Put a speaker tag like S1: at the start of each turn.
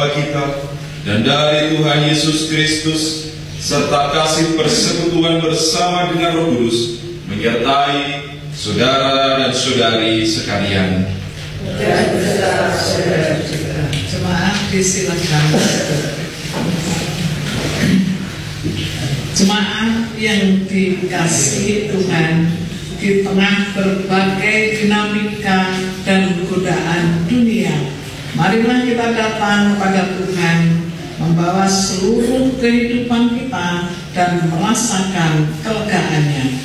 S1: Bapa kita dan dari Tuhan Yesus Kristus, serta kasih persekutuan bersama dengan Roh Kudus menyertai saudara dan saudari sekalian.
S2: Dan beserta saudara juga.
S3: Jemaat disilakan. Jemaat yang dikasihi Tuhan, di tengah berbagai dinamika dan godaan dunia, marilah kita datang kepada Tuhan, membawa seluruh kehidupan kita dan merasakan kelegaannya.